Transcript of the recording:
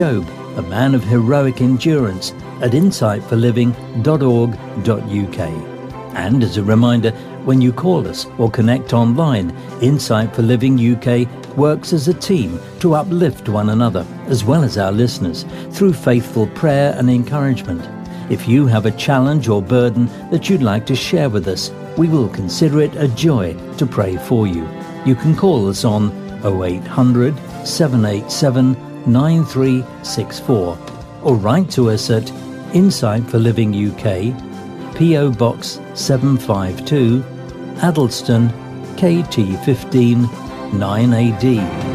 Job, a man of heroic endurance, at insightforliving.org.uk. And as a reminder, when you call us or connect online, Insight for Living UK works as a team to uplift one another, as well as our listeners, through faithful prayer and encouragement. If you have a challenge or burden that you'd like to share with us, we will consider it a joy to pray for you. You can call us on 0800 787 9364 or write to us at Insight for Living UK, P.O. Box 752, Addleston, KT15 9AD.